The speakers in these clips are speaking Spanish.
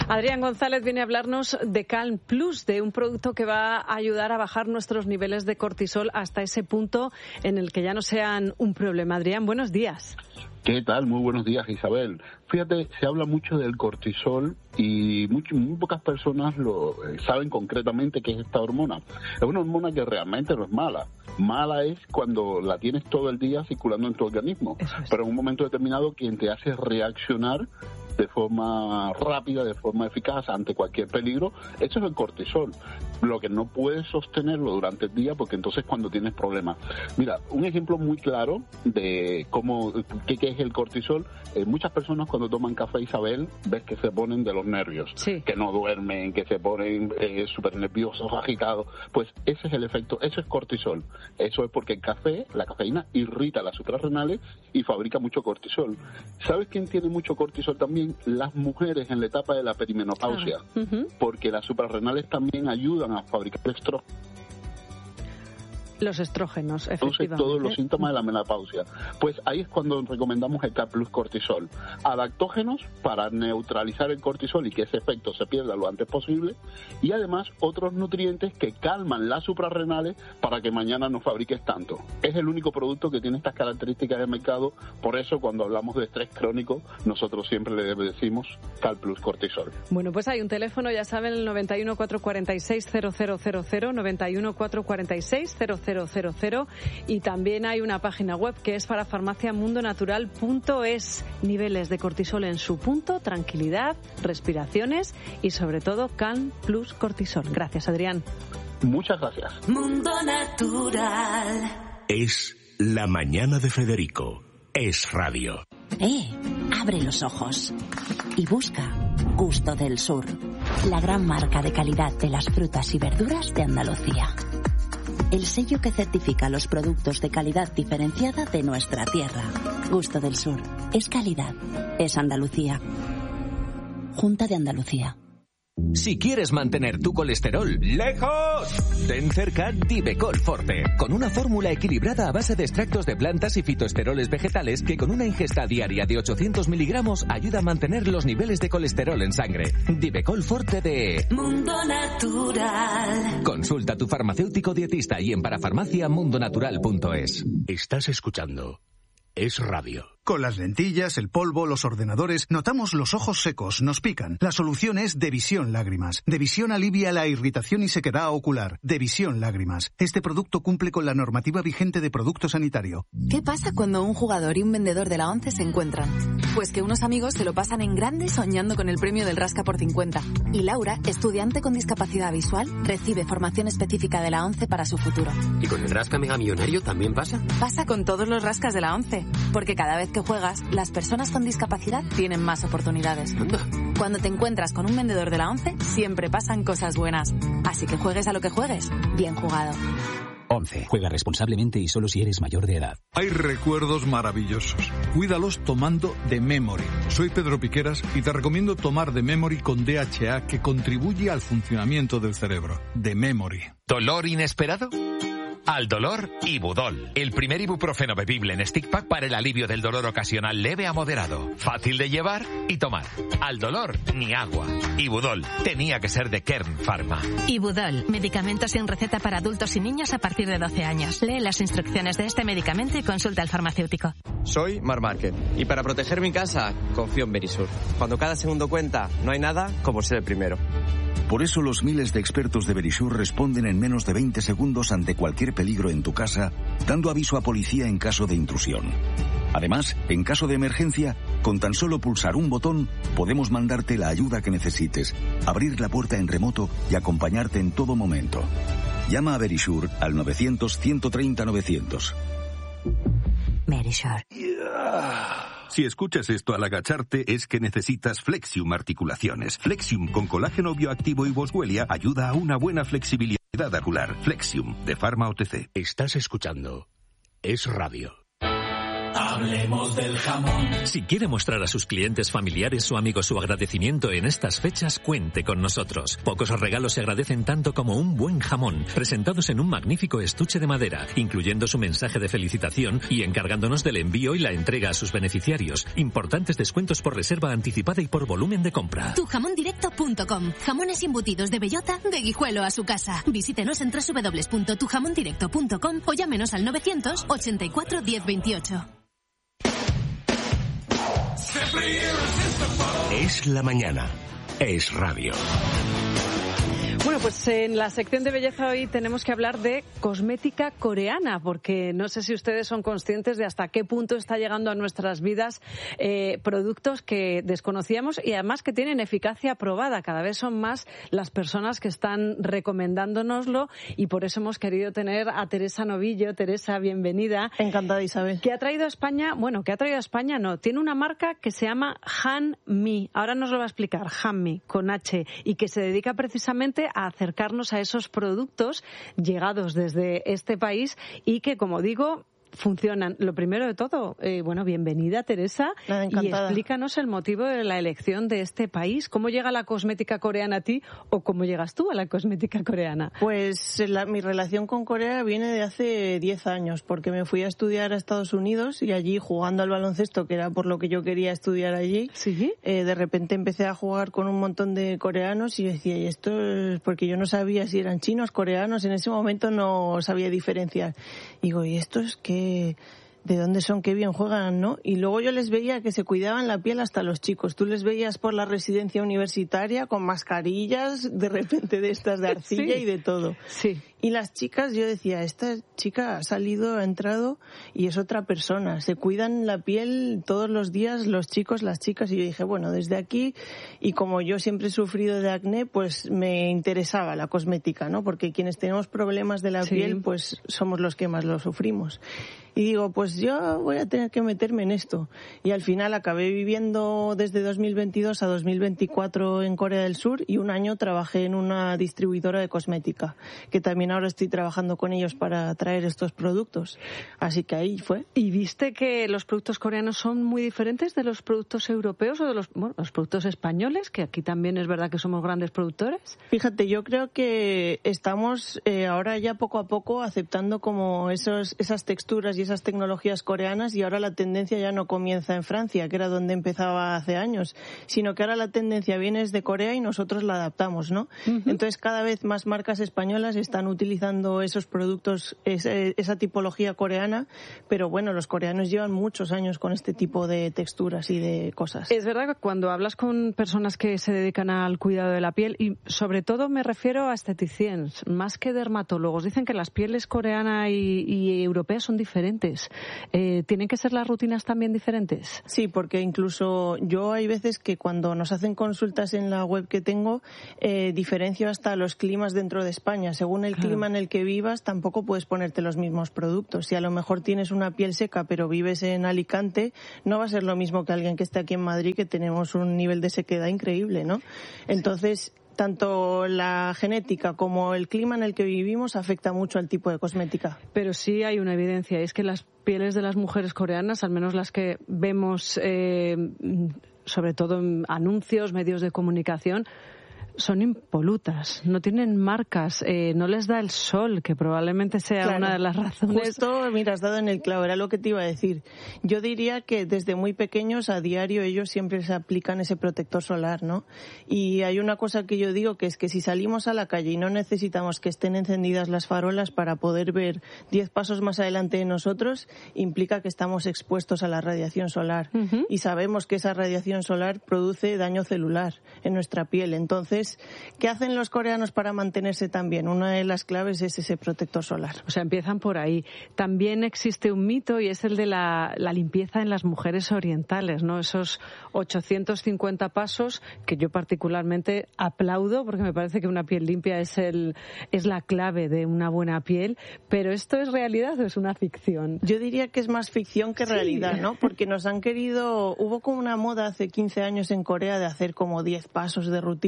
Adrián González viene a hablarnos de Calm Plus, de un producto que va a ayudar a bajar nuestros niveles de cortisol hasta ese punto en el que ya no sean un problema. Adrián, buenos días. ¿Qué tal? Muy buenos días, Isabel. Fíjate, se habla mucho del cortisol y muy pocas personas lo saben concretamente qué es esta hormona. Es una hormona que realmente no es mala. Mala es cuando la tienes todo el día circulando en tu organismo. Pero en un momento determinado quien te hace reaccionar de forma rápida, de forma eficaz ante cualquier peligro, eso es el cortisol. Lo que no puedes sostenerlo durante el día, porque entonces cuando tienes problemas. Mira, un ejemplo muy claro de qué es el cortisol. Muchas personas cuando toman café, Isabel, ves que se ponen de los nervios, sí, que no duermen, que se ponen súper nerviosos, agitados. Pues ese es el efecto, eso es cortisol. Eso es porque el café, la cafeína, irrita las suprarrenales y fabrica mucho cortisol. ¿Sabes quién tiene mucho cortisol también? Las mujeres en la etapa de la perimenopausia, porque las suprarrenales también ayudan a fabricar estrógenos. Los estrógenos, efectivamente. Entonces, todos los síntomas de la menopausia. Pues ahí es cuando recomendamos el Calm Plus Cortisol. Adaptógenos para neutralizar el cortisol y que ese efecto se pierda lo antes posible. Y además, otros nutrientes que calman las suprarrenales para que mañana no fabriques tanto. Es el único producto que tiene estas características de mercado. Por eso, cuando hablamos de estrés crónico, nosotros siempre le decimos Calm Plus Cortisol. Bueno, pues hay un teléfono, ya saben, el 91 446 0000, 91 446 0000, y también hay una página web que es para farmaciamundonatural.es. Niveles de cortisol en su punto, tranquilidad, respiraciones y sobre todo Calm Plus Cortisol. Gracias, Adrián. Muchas gracias. Mundo Natural. Es la mañana de Federico. Es radio. Abre los ojos y busca Gusto del Sur, la gran marca de calidad de las frutas y verduras de Andalucía. El sello que certifica los productos de calidad diferenciada de nuestra tierra. Gusto del Sur. Es calidad. Es Andalucía. Junta de Andalucía. Si quieres mantener tu colesterol lejos, ten cerca Divecol Forte, con una fórmula equilibrada a base de extractos de plantas y fitoesteroles vegetales que con una ingesta diaria de 800 miligramos ayuda a mantener los niveles de colesterol en sangre. Divecol Forte de Mundo Natural. Consulta a tu farmacéutico dietista y en parafarmaciamundonatural.es. Estás escuchando Es radio. Con las lentillas, el polvo, los ordenadores, notamos los ojos secos, nos pican. La solución es Devisión Lágrimas. Devisión alivia la irritación y sequedad ocular. Devisión Lágrimas. Este producto cumple con la normativa vigente de producto sanitario. ¿Qué pasa cuando un jugador y un vendedor de la ONCE se encuentran? Pues que unos amigos se lo pasan en grande soñando con el premio del Rasca por 50. Y Laura, estudiante con discapacidad visual, recibe formación específica de la ONCE para su futuro. ¿Y con el Rasca Mega Millonario también pasa? Pasa con todos los rascas de la ONCE, porque cada vez que juegas, las personas con discapacidad tienen más oportunidades. Cuando te encuentras con un vendedor de la ONCE, siempre pasan cosas buenas. Así que juegues a lo que juegues, bien jugado. ONCE. Juega responsablemente y solo si eres mayor de edad. Hay recuerdos maravillosos. Cuídalos tomando The Memory. Soy Pedro Piqueras y te recomiendo tomar The Memory con DHA, que contribuye al funcionamiento del cerebro. The Memory. ¿Dolor inesperado? Al dolor, Ibudol, el primer ibuprofeno bebible en stick pack para el alivio del dolor ocasional leve a moderado, fácil de llevar y tomar. Al dolor, ni agua. Ibudol, tenía que ser de Kern Pharma. Ibudol, medicamento sin receta para adultos y niños a partir de 12 años. Lee las instrucciones de este medicamento y consulta al farmacéutico. Soy Mar Márquez y para proteger mi casa confío en Verisur. Cuando cada segundo cuenta, no hay nada como ser el primero. Por eso los miles de expertos de Verisur responden en menos de 20 segundos ante cualquier peligro en tu casa, dando aviso a policía en caso de intrusión. Además, en caso de emergencia, con tan solo pulsar un botón, podemos mandarte la ayuda que necesites, abrir la puerta en remoto y acompañarte en todo momento. Llama a Verisur al 900-130-900. Verisur. Si escuchas esto al agacharte es que necesitas Flexium Articulaciones. Flexium con colágeno bioactivo y boswellia ayuda a una buena flexibilidad articular. Flexium de Pharma OTC. Estás escuchando Es Radio. Hablemos del jamón. Si quiere mostrar a sus clientes, familiares o amigos su agradecimiento en estas fechas, cuente con nosotros. Pocos regalos se agradecen tanto como un buen jamón, presentados en un magnífico estuche de madera, incluyendo su mensaje de felicitación y encargándonos del envío y la entrega a sus beneficiarios. Importantes descuentos por reserva anticipada y por volumen de compra. Tujamondirecto.com. Jamones y embutidos de bellota, de Guijuelo a su casa. Visítenos en www.tujamondirecto.com o llámenos al 984 1028. Es la mañana. Es radio. Bueno, pues en la sección de belleza hoy tenemos que hablar de cosmética coreana, porque no sé si ustedes son conscientes de hasta qué punto está llegando a nuestras vidas productos que desconocíamos y además que tienen eficacia probada. Cada vez son más las personas que están recomendándonoslo y por eso hemos querido tener a Teresa Novillo. Teresa, bienvenida. Encantada, Isabel. ¿Qué ha traído a España? Bueno, ¿qué ha traído a España? No, tiene una marca que se llama Han-Mi. Ahora nos lo va a explicar, Han-Mi, con H, y que se dedica precisamente a acercarnos a esos productos llegados desde este país y que, como digo, funcionan. Lo primero de todo, bueno, bienvenida, Teresa, y explícanos el motivo de la elección de este país. ¿Cómo llega la cosmética coreana a ti o cómo llegas tú a la cosmética coreana? Pues mi relación con Corea viene de hace 10 años, porque me fui a estudiar a Estados Unidos y allí, jugando al baloncesto, que era por lo que yo quería estudiar allí, ¿sí? De repente empecé a jugar con un montón de coreanos y decía, ¿y esto es? Porque yo no sabía si eran chinos, coreanos, en ese momento no sabía diferenciar. Y digo, ¿y esto es qué? ¿De dónde son? Qué bien juegan, ¿no? Y luego yo les veía que se cuidaban la piel hasta los chicos. Tú les veías por la residencia universitaria con mascarillas, de repente de estas de arcilla sí. Y de todo. Sí. Y las chicas, yo decía, esta chica ha salido, ha entrado y es otra persona. Se cuidan la piel todos los días los chicos, las chicas. Y yo dije, bueno, desde aquí, y como yo siempre he sufrido de acné, pues me interesaba la cosmética, ¿no? Porque quienes tenemos problemas de la piel, pues somos los que más lo sufrimos. Y digo, pues yo voy a tener que meterme en esto. Y al final acabé viviendo desde 2022 a 2024 en Corea del Sur y un año trabajé en una distribuidora de cosmética, que también ahora estoy trabajando con ellos para traer estos productos. Así que ahí fue. ¿Y viste que los productos coreanos son muy diferentes de los productos europeos o de los productos españoles, que aquí también es verdad que somos grandes productores? Fíjate, yo creo que estamos ahora ya poco a poco aceptando como esas texturas y esas tecnologías coreanas, y ahora la tendencia ya no comienza en Francia, que era donde empezaba hace años, sino que ahora la tendencia viene desde Corea y nosotros la adaptamos, ¿no? Uh-huh. Entonces cada vez más marcas españolas están utilizando esos productos, esa tipología coreana, pero bueno, los coreanos llevan muchos años con este tipo de texturas y de cosas. Es verdad que cuando hablas con personas que se dedican al cuidado de la piel, y sobre todo me refiero a esteticiens, más que dermatólogos, dicen que las pieles coreana y europea son diferentes. ¿Tienen que ser las rutinas también diferentes? Sí, porque incluso yo hay veces que cuando nos hacen consultas en la web que tengo, diferencio hasta los climas dentro de España. Según el clima en el que vivas, tampoco puedes ponerte los mismos productos. Si a lo mejor tienes una piel seca pero vives en Alicante, no va a ser lo mismo que alguien que esté aquí en Madrid, que tenemos un nivel de sequedad increíble, ¿no? Entonces, tanto la genética como el clima en el que vivimos afecta mucho al tipo de cosmética. Pero sí hay una evidencia, es que las pieles de las mujeres coreanas, al menos las que vemos sobre todo en anuncios, medios de comunicación, son impolutas, no tienen marcas, no les da el sol, que probablemente sea una de las razones. Justo, mira, has dado en el clavo, era lo que te iba a decir. Yo diría que desde muy pequeños, a diario, ellos siempre se aplican ese protector solar, ¿no? Y hay una cosa que yo digo, que es que si salimos a la calle y no necesitamos que estén encendidas las farolas para poder ver 10 pasos más adelante de nosotros, implica que estamos expuestos a la radiación solar. Uh-huh. Y sabemos que esa radiación solar produce daño celular en nuestra piel. Entonces, ¿qué hacen los coreanos para mantenerse tan bien? Una de las claves es ese protector solar. O sea, empiezan por ahí. También existe un mito y es el de la limpieza en las mujeres orientales, ¿no? Esos 850 pasos que yo particularmente aplaudo, porque me parece que una piel limpia es la clave de una buena piel. Pero ¿esto es realidad o es una ficción? Yo diría que es más ficción que realidad, ¿no? Porque nos han querido... Hubo como una moda hace 15 años en Corea de hacer como 10 pasos de rutina.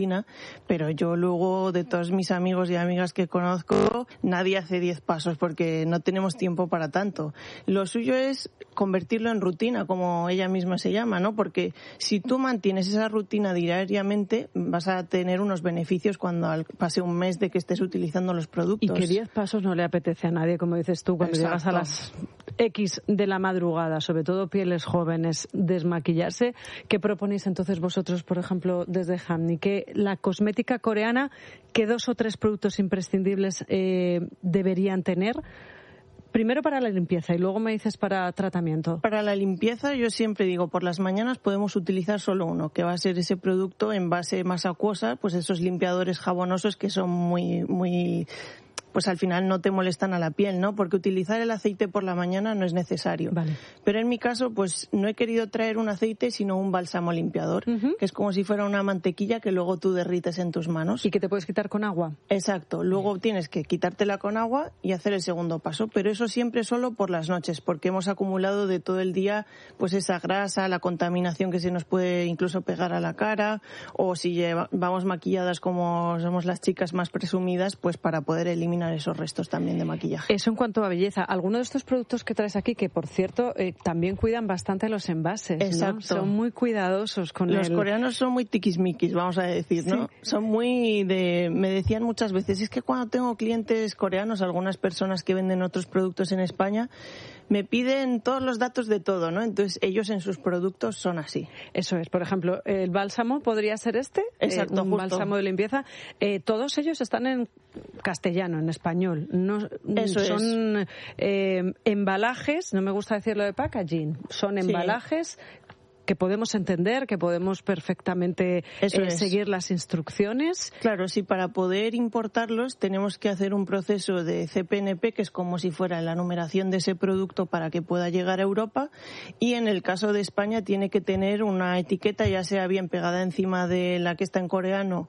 pero yo luego, de todos mis amigos y amigas que conozco, nadie hace 10 pasos porque no tenemos tiempo para tanto. Lo suyo es convertirlo en rutina, como ella misma se llama, ¿no? Porque si tú mantienes esa rutina diariamente, vas a tener unos beneficios cuando pase un mes de que estés utilizando los productos. Y que 10 pasos no le apetece a nadie, como dices tú, cuando llegas a las X de la madrugada, sobre todo pieles jóvenes, desmaquillarse. ¿Qué proponéis entonces vosotros, por ejemplo, desde Hamni? Que la cosmética coreana, ¿qué 2 o 3 productos imprescindibles deberían tener? Primero para la limpieza y luego me dices para tratamiento. Para la limpieza yo siempre digo, por las mañanas podemos utilizar solo uno, que va a ser ese producto en base más acuosa, pues esos limpiadores jabonosos que son muy pues al final no te molestan a la piel, ¿no? Porque utilizar el aceite por la mañana no es necesario. Vale. Pero en mi caso, pues no he querido traer un aceite, sino un bálsamo limpiador, que es como si fuera una mantequilla que luego tú derrites en tus manos. ¿Y que te puedes quitar con agua? Exacto. Luego tienes que quitártela con agua y hacer el segundo paso. Pero eso siempre solo por las noches, porque hemos acumulado de todo el día pues esa grasa, la contaminación que se nos puede incluso pegar a la cara, o si vamos maquilladas como somos las chicas más presumidas, pues para poder eliminar esos restos también de maquillaje. Eso en cuanto a belleza. Algunos de estos productos que traes aquí, que por cierto también cuidan bastante los envases, exacto, ¿no? Son muy cuidadosos con los coreanos son muy tiquismiquis, vamos a decir, ¿no? Sí. Son muy me decían muchas veces, es que cuando tengo clientes coreanos, algunas personas que venden otros productos en España, me piden todos los datos de todo, ¿no? Entonces ellos en sus productos son así. Eso es. Por ejemplo, el bálsamo podría ser este. Exacto, un bálsamo de limpieza. Todos ellos están en castellano, en español. No, eso son embalajes, no me gusta decirlo de packaging, son embalajes que podemos entender, que podemos perfectamente seguir las instrucciones. Claro, sí, para poder importarlos tenemos que hacer un proceso de CPNP, que es como si fuera la numeración de ese producto para que pueda llegar a Europa, y en el caso de España tiene que tener una etiqueta, ya sea bien pegada encima de la que está en coreano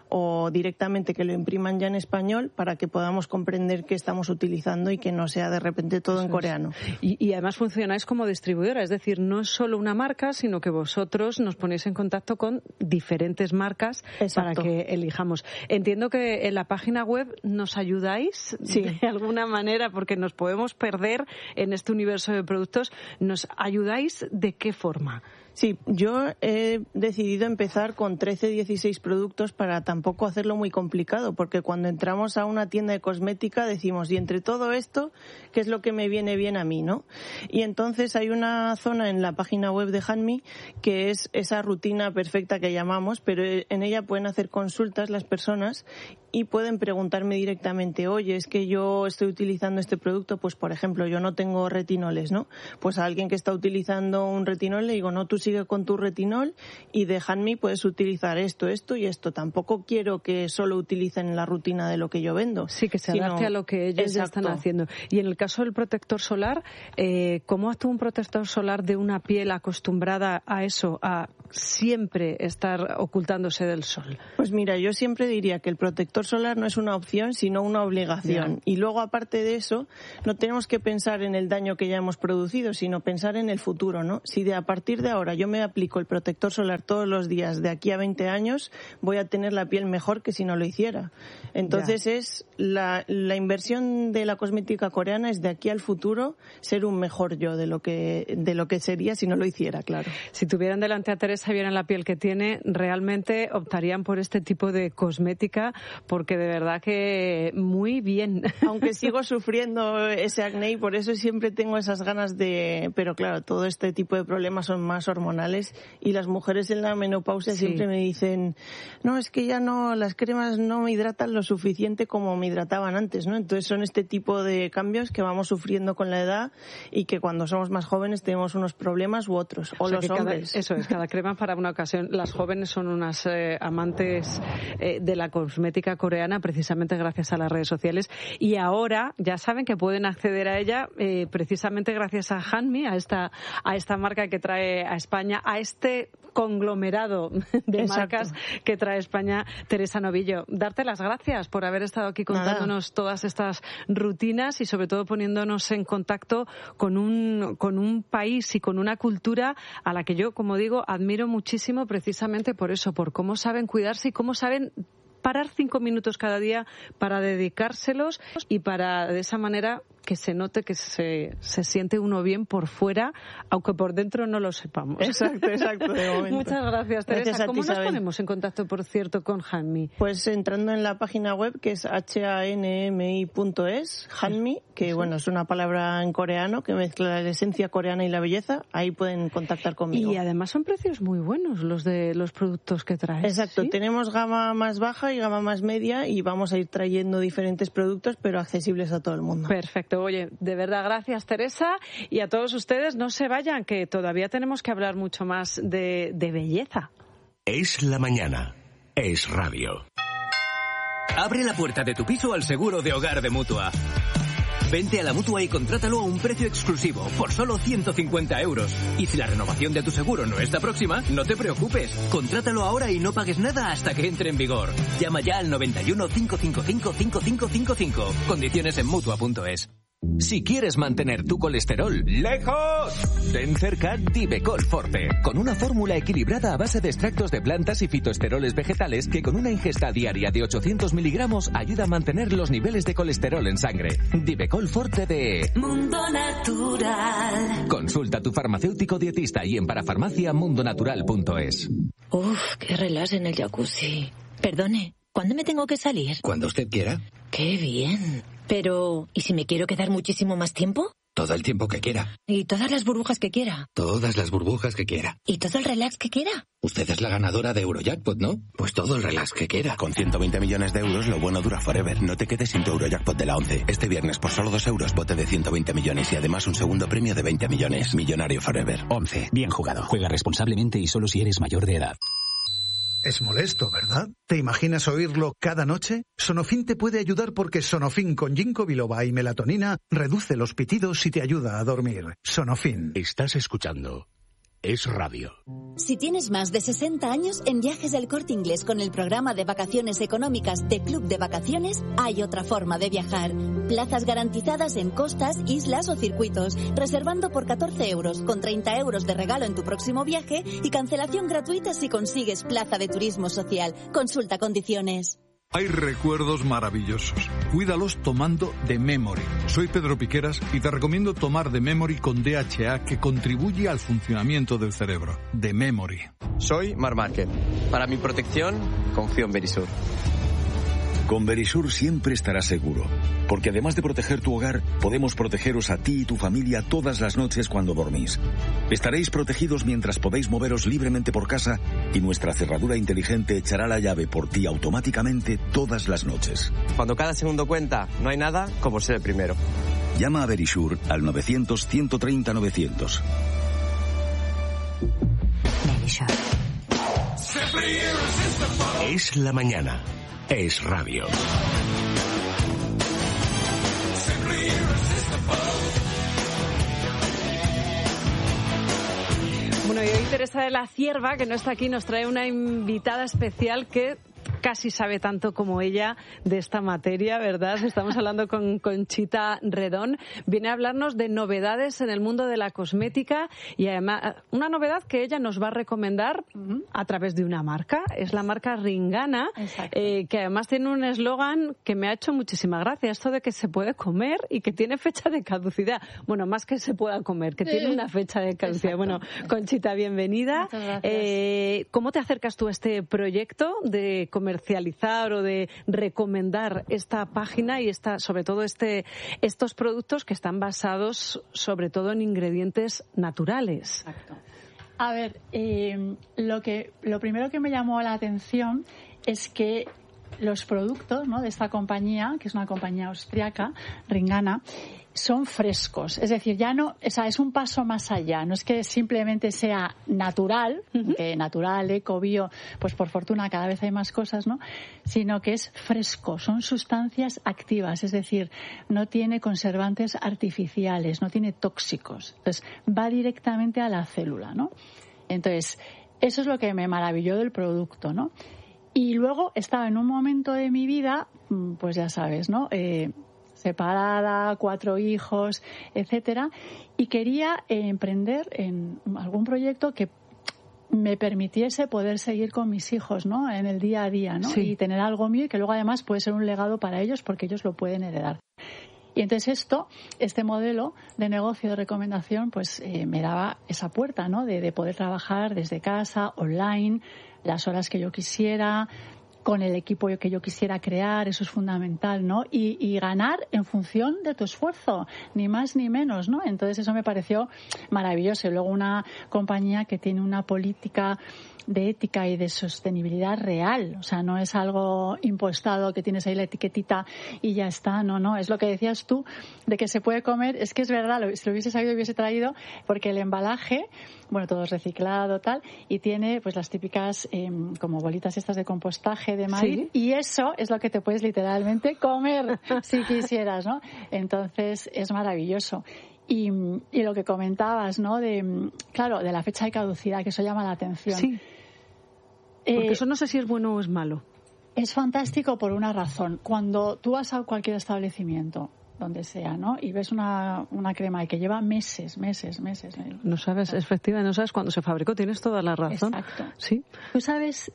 o directamente que lo impriman ya en español, para que podamos comprender qué estamos utilizando y que no sea de repente todo en coreano. Y además funcionáis como distribuidora, es decir, no es solo una marca, sino que vosotros nos ponéis en contacto con diferentes marcas. Exacto, para que elijamos. Entiendo que en la página web nos ayudáis de alguna manera, porque nos podemos perder en este universo de productos. ¿Nos ayudáis de qué forma? Sí, yo he decidido empezar con 13-16 productos para tampoco hacerlo muy complicado, porque cuando entramos a una tienda de cosmética decimos, y entre todo esto, ¿qué es lo que me viene bien a mí, no? Y entonces hay una zona en la página web de Hanmi que es esa rutina perfecta que llamamos, pero en ella pueden hacer consultas las personas y pueden preguntarme directamente, oye, es que yo estoy utilizando este producto, pues por ejemplo, yo no tengo retinoles, ¿no? Pues a alguien que está utilizando un retinol le digo, no, tú sigue con tu retinol y de Hanmi puedes utilizar esto y esto. Tampoco quiero que solo utilicen la rutina de lo que yo vendo. Sí, que se adapte a lo que ellos ya están haciendo. Y en el caso del protector solar, ¿cómo actúa un protector solar de una piel acostumbrada a eso, a siempre estar ocultándose del sol? Pues mira, yo siempre diría que el protector solar no es una opción, sino una obligación. Y luego, aparte de eso, no tenemos que pensar en el daño que ya hemos producido, sino pensar en el futuro, ¿no? Si a partir de ahora yo me aplico el protector solar todos los días de aquí a 20 años, voy a tener la piel mejor que si no lo hiciera. Entonces es la inversión de la cosmética coreana es de aquí al futuro ser un mejor yo de lo que sería si no lo hiciera, claro. Si tuvieran delante a Teresa y vieran la piel que tiene, realmente optarían por este tipo de cosmética, porque de verdad que muy bien. Aunque sigo sufriendo ese acné y por eso siempre tengo esas ganas pero claro, todo este tipo de problemas son más hormonales y las mujeres en la menopausia siempre me dicen, no, es que ya no, las cremas no me hidratan lo suficiente como me hidrataban antes, ¿no? Entonces son este tipo de cambios que vamos sufriendo con la edad y que cuando somos más jóvenes tenemos unos problemas u otros, o los hombres. Eso es, cada crema para una ocasión. Las jóvenes son unas amantes de la cosmética coreana, precisamente gracias a las redes sociales, y ahora ya saben que pueden acceder a ella precisamente gracias a Hanmi, a esta marca que trae a España, a este conglomerado de Exacto. marcas que trae España. Teresa Novillo, darte las gracias por haber estado aquí contándonos todas estas rutinas y sobre todo poniéndonos en contacto con un país y con una cultura a la que yo, como digo, admiro muchísimo precisamente por eso, por cómo saben cuidarse y cómo saben parar 5 minutos cada día para dedicárselos y para de esa manera que se note que se siente uno bien por fuera, aunque por dentro no lo sepamos. Exacto, de momento. Muchas gracias, Teresa. Gracias a ¿Cómo ti, nos Isabel? ponemos en contacto, por cierto, con Hanmi? Pues entrando en la página web, que es hanmi.es, Hanmi, que bueno, es una palabra en coreano que mezcla la esencia coreana y la belleza. Ahí pueden contactar conmigo. Y además son precios muy buenos los de los productos que traes. Exacto, ¿sí? Tenemos gama más baja y gama más media y vamos a ir trayendo diferentes productos, pero accesibles a todo el mundo. Perfecto. Oye, de verdad, gracias, Teresa. Y a todos ustedes, no se vayan, que todavía tenemos que hablar mucho más de belleza. Es la mañana. Es radio. Abre la puerta de tu piso al seguro de hogar de Mutua. Vente a la Mutua y contrátalo a un precio exclusivo, por solo 150 euros. Y si la renovación de tu seguro no está próxima, no te preocupes. Contrátalo ahora y no pagues nada hasta que entre en vigor. Llama ya al 91 555 5555. Condiciones en Mutua.es. Si quieres mantener tu colesterol lejos, ten cerca Divecol Forte, con una fórmula equilibrada a base de extractos de plantas y fitoesteroles vegetales que con una ingesta diaria de 800 miligramos ayuda a mantener los niveles de colesterol en sangre. Divecol Forte de Mundo Natural. Consulta a tu farmacéutico dietista y en parafarmaciamundonatural.es. Uf, qué relax en el jacuzzi. Perdone, ¿cuándo me tengo que salir? Cuando usted quiera. Qué bien. Pero, ¿y si me quiero quedar muchísimo más tiempo? Todo el tiempo que quiera. ¿Y todas las burbujas que quiera? Todas las burbujas que quiera. ¿Y todo el relax que quiera? Usted es la ganadora de Eurojackpot, ¿no? Pues todo el relax que quiera. Con 120 millones de euros, lo bueno dura forever. No te quedes sin tu Eurojackpot de la 11. Este viernes, por solo 2 euros, bote de 120 millones y además un segundo premio de 20 millones. Millonario forever. 11. Bien jugado. Juega responsablemente y solo si eres mayor de edad. Es molesto, ¿verdad? ¿Te imaginas oírlo cada noche? Sonofin te puede ayudar porque Sonofin con ginkgo biloba y melatonina reduce los pitidos y te ayuda a dormir. Sonofin. Estás escuchando Es Radio. Si tienes más de 60 años, en Viajes del Corte Inglés con el programa de vacaciones económicas de Club de Vacaciones, hay otra forma de viajar. Plazas garantizadas en costas, islas o circuitos, reservando por 14 euros, con 30 euros de regalo en tu próximo viaje y cancelación gratuita si consigues plaza de turismo social. Consulta condiciones. Hay recuerdos maravillosos. Cuídalos tomando The Memory. Soy Pedro Piqueras y te recomiendo tomar The Memory con DHA que contribuye al funcionamiento del cerebro. The Memory. Soy Mar Márquez. Para mi protección, confío en Verisur. Con Verisur siempre estarás seguro, porque además de proteger tu hogar, podemos protegeros a ti y tu familia todas las noches cuando dormís. Estaréis protegidos mientras podéis moveros libremente por casa y nuestra cerradura inteligente echará la llave por ti automáticamente todas las noches. Cuando cada segundo cuenta, no hay nada como ser el primero. Llama a Verisur al 900-130-900. Verisur. Es la mañana. Es radio. Bueno, y hoy Teresa de la Cierva, que no está aquí, nos trae una invitada especial que casi sabe tanto como ella de esta materia, ¿verdad? Estamos hablando con Conchita Redón. Viene a hablarnos de novedades en el mundo de la cosmética y además una novedad que ella nos va a recomendar a través de una marca. Es la marca Ringana, que además tiene un eslogan que me ha hecho muchísima gracia. Esto de que se puede comer y que tiene fecha de caducidad. Bueno, más que se pueda comer, que tiene una fecha de caducidad. Exacto. Bueno, Conchita, bienvenida. ¿Cómo te acercas tú a este proyecto de comercializar o de recomendar esta página y sobre todo estos productos que están basados sobre todo en ingredientes naturales? Exacto. A ver, lo primero que me llamó la atención es que los productos, ¿no?, de esta compañía, que es una compañía austriaca, Ringana, son frescos. Es decir, ya no, o sea, es un paso más allá. No es que simplemente sea natural, que natural, eco, bio, pues por fortuna cada vez hay más cosas, ¿no? Sino que es fresco. Son sustancias activas, es decir, no tiene conservantes artificiales, no tiene tóxicos. Entonces, va directamente a la célula, ¿no? Entonces, eso es lo que me maravilló del producto, ¿no? Y luego estaba en un momento de mi vida, pues ya sabes, ¿no? Separada, 4 hijos, etcétera, y quería emprender en algún proyecto que me permitiese poder seguir con mis hijos, ¿no? En el día a día, ¿no? Sí. Y tener algo mío y que luego además puede ser un legado para ellos porque ellos lo pueden heredar. Y entonces este modelo de negocio de recomendación, pues me daba esa puerta, ¿no? De poder trabajar desde casa, online, las horas que yo quisiera, con el equipo que yo quisiera crear, eso es fundamental, ¿no? Y ganar en función de tu esfuerzo, ni más ni menos, ¿no? Entonces eso me pareció maravilloso. Y luego una compañía que tiene una política de ética y de sostenibilidad real, o sea, no es algo impostado que tienes ahí la etiquetita y ya está, no, es lo que decías tú de que se puede comer, es que es verdad, si lo hubiese sabido hubiese traído, porque el embalaje, bueno, todo es reciclado, tal, y tiene pues las típicas como bolitas estas de compostaje de maíz, ¿sí? Y eso es lo que te puedes literalmente comer si quisieras, ¿no? Entonces es maravilloso. Y lo que comentabas, ¿no? Claro, de la fecha de caducidad, que eso llama la atención. Sí. Porque eso no sé si es bueno o es malo. Es fantástico por una razón. Cuando tú vas a cualquier establecimiento, donde sea, ¿no? Y ves una crema que lleva meses. No sabes, efectivamente, no sabes cuándo se fabricó. Tienes toda la razón. Exacto. Sí. Tú sabes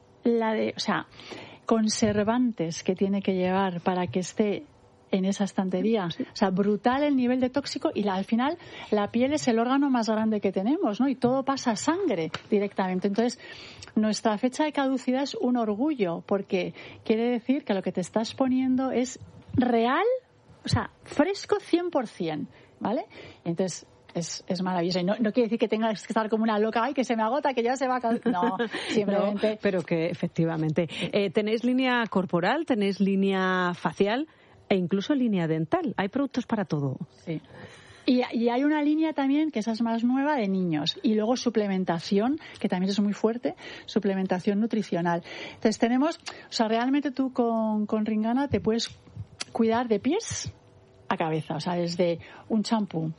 conservantes que tiene que llevar para que esté en esa estantería. O sea, brutal el nivel de tóxico y al final la piel es el órgano más grande que tenemos, ¿no? Y todo pasa a sangre directamente. Entonces, nuestra fecha de caducidad es un orgullo porque quiere decir que lo que te estás poniendo es real, o sea, fresco 100%, ¿vale? Entonces, es maravilloso. Y no quiere decir que tengas que estar como una loca, ay, que se me agota, que ya se va a caer. No, simplemente. No, pero que efectivamente. ¿Tenéis línea corporal? ¿Tenéis línea facial? E incluso línea dental. Hay productos para todo. Sí. Y hay una línea también, que esa es más nueva, de niños. Y luego suplementación, que también es muy fuerte, suplementación nutricional. Entonces tenemos, o sea, realmente tú con Ringana te puedes cuidar de pies a cabeza. O sea, desde un champú,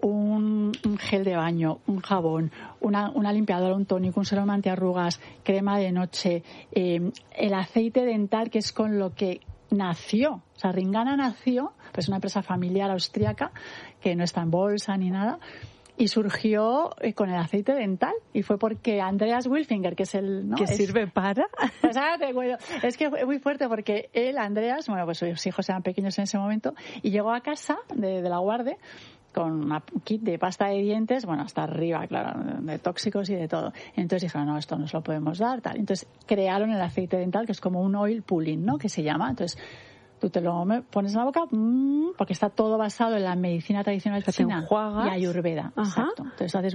un gel de baño, un jabón, una limpiadora, un tónico, un serum antiarrugas, crema de noche, el aceite dental, que es con lo que nació, o sea, Ringana nació, pues una empresa familiar austríaca que no está en bolsa ni nada, y surgió con el aceite dental, y fue porque Andreas Wilfinger, que es el... ¿no? ¿Que sirve para? Pues ahora te cuento. Es que fue muy fuerte porque Andreas, bueno, pues sus hijos eran pequeños en ese momento, y llegó a casa de la Guardia con un kit de pasta de dientes, bueno, hasta arriba, claro, de tóxicos y de todo. Entonces dijeron, no, esto no se lo podemos dar, tal. Entonces crearon el aceite dental, que es como un oil pulling, ¿no? Que se llama. Entonces tú te lo pones en la boca, porque está todo basado en la medicina tradicional china y ayurveda. Ajá. Exacto. Entonces haces,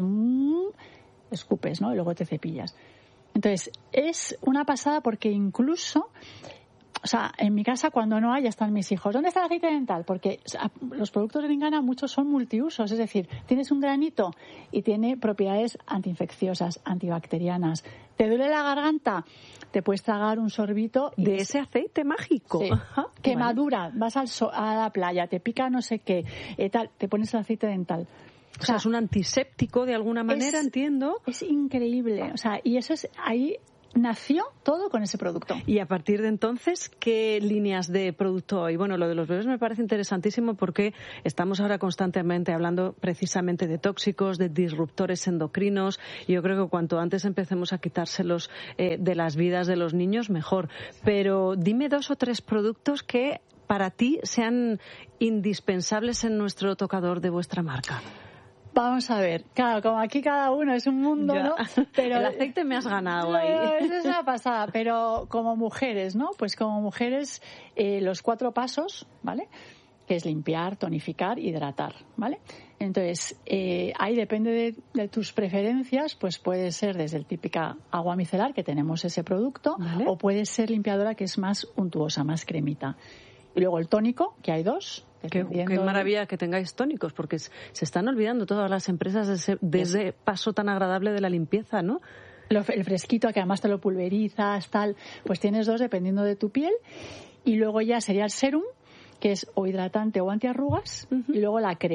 escupes, ¿no? Y luego te cepillas. Entonces es una pasada porque incluso... O sea, en mi casa cuando no hay ya están mis hijos. ¿Dónde está el aceite dental? Porque los productos de Ringana muchos son multiusos. Es decir, tienes un granito y tiene propiedades antiinfecciosas, antibacterianas. ¿Te duele la garganta? Te puedes tragar un sorbito de ese aceite mágico. Sí. Quemadura, vas a la playa, te pica no sé qué, tal, te pones el aceite dental. O sea, es un antiséptico de alguna manera, entiendo. Es increíble. O sea, y eso es ahí... Nació todo con ese producto. Y a partir de entonces, ¿qué líneas de producto hay? Bueno, lo de los bebés me parece interesantísimo porque estamos ahora constantemente hablando precisamente de tóxicos, de disruptores endocrinos. Y yo creo que cuanto antes empecemos a quitárselos de las vidas de los niños, mejor. Pero dime 2 o 3 productos que para ti sean indispensables en nuestro tocador de vuestra marca. Vamos a ver, claro, como aquí cada uno es un mundo, ya. ¿No? Pero el aceite me has ganado ahí. Eso es una pasada, pero como mujeres, ¿no? Pues como mujeres, los 4 pasos, ¿vale? Que es limpiar, tonificar, hidratar, ¿vale? Entonces, ahí depende de tus preferencias, pues puede ser desde el típica agua micelar, que tenemos ese producto, ¿vale? O puede ser limpiadora, que es más untuosa, más cremita. Y luego el tónico, que hay 2. Qué maravilla que tengáis tónicos, porque se están olvidando todas las empresas de ese paso tan agradable de la limpieza, ¿no? El fresquito, que además te lo pulverizas, tal, pues tienes 2 dependiendo de tu piel. Y luego ya sería el serum, que es o hidratante o antiarrugas, y luego la crema.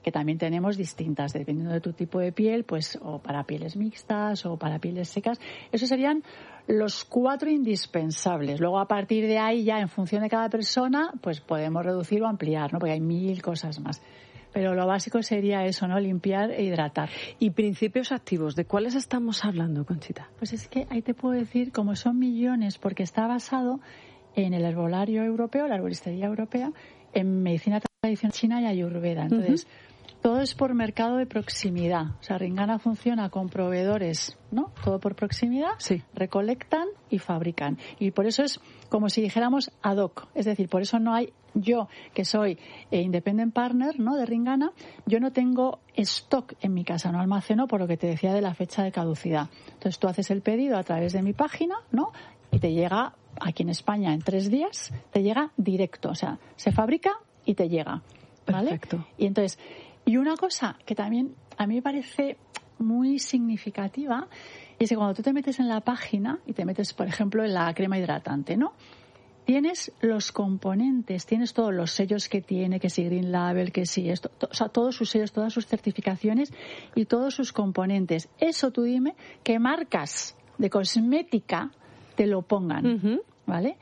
que también tenemos distintas, dependiendo de tu tipo de piel, pues o para pieles mixtas o para pieles secas. Esos serían los 4 indispensables. Luego, a partir de ahí, ya en función de cada persona, pues podemos reducir o ampliar, ¿no? Porque hay 1000 cosas más. Pero lo básico sería eso, ¿no? Limpiar e hidratar. ¿Y principios activos? ¿De cuáles estamos hablando, Conchita? Pues es que ahí te puedo decir, como son millones, porque está basado en el herbolario europeo, la herboristería europea, en medicina tradicional china y ayurveda. Entonces, todo es por mercado de proximidad. O sea, Ringana funciona con proveedores, ¿no? Todo por proximidad. Sí. Recolectan y fabrican. Y por eso es como si dijéramos ad hoc. Es decir, por eso no hay... Yo, que soy independent partner, ¿no?, de Ringana, yo no tengo stock en mi casa, no almaceno, por lo que te decía de la fecha de caducidad. Entonces tú haces el pedido a través de mi página, ¿no?, y te llega aquí en España en 3 días, te llega directo, o sea, se fabrica y te llega, ¿vale? Perfecto. Y entonces, y una cosa que también a mí me parece muy significativa es que cuando tú te metes en la página y te metes, por ejemplo, en la crema hidratante, ¿no?, tienes los componentes, tienes todos los sellos que tiene, que si Green Label, que si esto, o sea, todos sus sellos, todas sus certificaciones y todos sus componentes. Eso tú dime qué marcas de cosmética te lo pongan, ¿vale?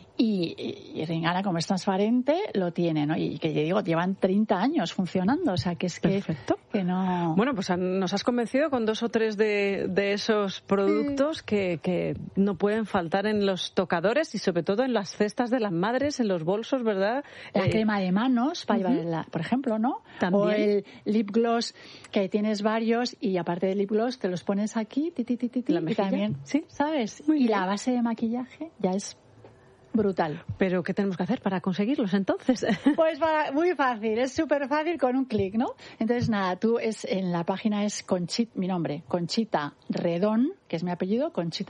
Y Ringana, como es transparente, lo tiene, ¿no? Y que yo digo, llevan 30 años funcionando, o sea, que es que... Perfecto. Que no... Bueno, pues nos has convencido con 2 o 3 de esos productos que no pueden faltar en los tocadores y sobre todo en las cestas de las madres, en los bolsos, ¿verdad? La crema de manos, para llevar, por ejemplo, ¿no? También. O el lip gloss, que tienes varios y aparte del lip gloss te los pones aquí, la mejilla, y también, ¿sí? ¿Sabes? Muy y bien. la base de maquillaje ya es brutal. ¿Pero qué tenemos que hacer para conseguirlos entonces? Pues muy fácil, es súper fácil con un clic, ¿no? Entonces, nada, tú en la página es mi nombre, Conchita Redón, que es mi apellido,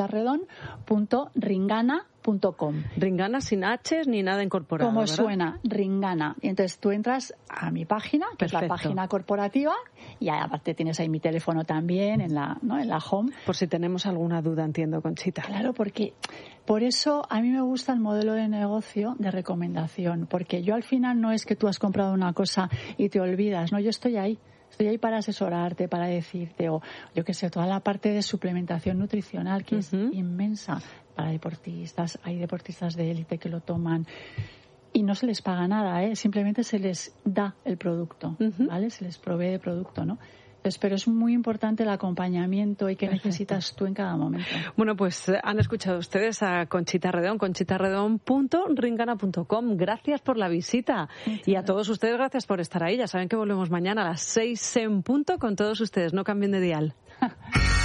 conchitaredón.ringana.com. Ringana sin H ni nada incorporado, Como ¿verdad? suena, Ringana. Y entonces tú entras a mi página, que Perfecto. es la página corporativa, y aparte tienes ahí mi teléfono también en la home. Por si tenemos alguna duda, entiendo, Conchita. Claro, porque por eso a mí me gusta el modelo de negocio de recomendación, porque yo al final no es que tú has comprado una cosa y te olvidas, no, yo estoy ahí para asesorarte, para decirte, o yo qué sé, toda la parte de suplementación nutricional que es inmensa para deportistas, hay deportistas de élite que lo toman y no se les paga nada, simplemente se les da el producto, ¿vale? Se les provee de producto, ¿no? Entonces, pero es muy importante el acompañamiento y qué necesitas tú en cada momento. Bueno, pues han escuchado ustedes a Conchita Redón, conchitaredón.ringana.com. Gracias por la visita. Y a todos ustedes, gracias por estar ahí. Ya saben que volvemos mañana a las 6 en punto con todos ustedes. No cambien de dial.